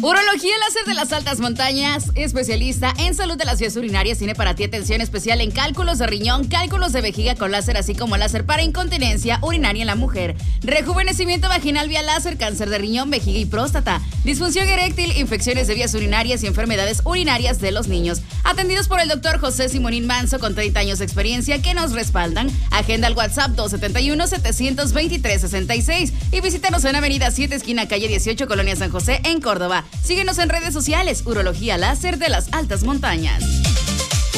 Urología Láser de las Altas Montañas, especialista en salud de las vías urinarias, tiene para ti atención especial en cálculos de riñón, cálculos de vejiga con láser, así como láser para incontinencia urinaria en la mujer, rejuvenecimiento vaginal vía láser, cáncer de riñón, vejiga y próstata, disfunción eréctil, infecciones de vías urinarias y enfermedades urinarias de los niños. Atendidos por el doctor José Simonín Manso, con 30 años de experiencia que nos respaldan. Agenda al WhatsApp 271-723-66 y visítanos en Avenida 7, esquina calle 18, Colonia San José, en Córdoba. Síguenos en redes sociales, Urología Láser de las Altas Montañas.